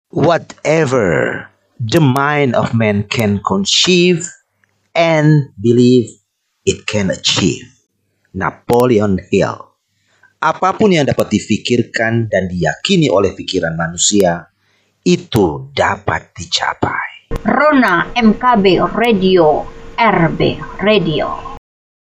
Whatever the mind of man can conceive and believe, it can achieve. Napoleon Hill. Apapun yang dapat difikirkan dan diyakini oleh pikiran manusia, itu dapat dicapai. Rona MKB Radio, RB Radio.